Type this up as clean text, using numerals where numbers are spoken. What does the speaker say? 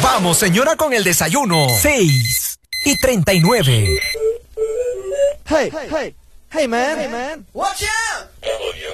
Vamos, señora, con el desayuno. 6:39. Hey, man. Watch out.